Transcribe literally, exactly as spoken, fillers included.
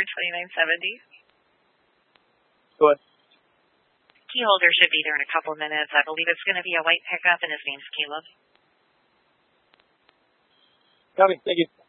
hundred, twenty-nine seventy. Go ahead. Key holder should be there in a couple minutes. I believe it's going to be a white pickup, and his name's Caleb. Copy. Thank you.